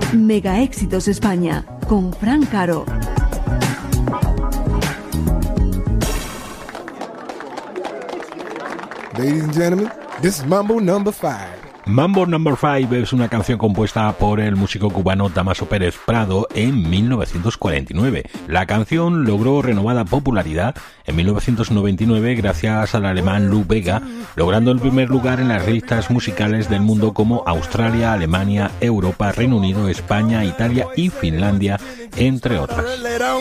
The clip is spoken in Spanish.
Mega Éxitos España, con Fran Caro. Ladies and gentlemen, this is Mambo Number 5. Mambo Number 5 es una canción compuesta por el músico cubano Damaso Pérez Prado en 1949. La canción logró renovada popularidad en 1999 gracias al alemán Lou Bega, logrando el primer lugar en las listas musicales del mundo como Australia, Alemania, Europa, Reino Unido, España, Italia y Finlandia, entre otras.